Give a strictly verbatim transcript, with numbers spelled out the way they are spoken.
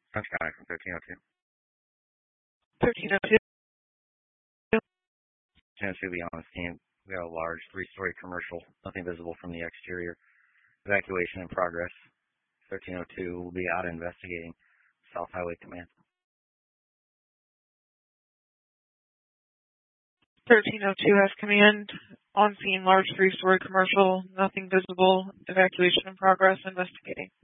Sunshine from thirteen oh two. thirteen oh two. thirteen oh two be on the scene. We have a large three-story commercial, nothing visible from the exterior. Evacuation in progress. thirteen oh two will be out investigating. South Highway Command. thirteen oh two has command. On scene, large three-story commercial, nothing visible. Evacuation in progress. Investigating.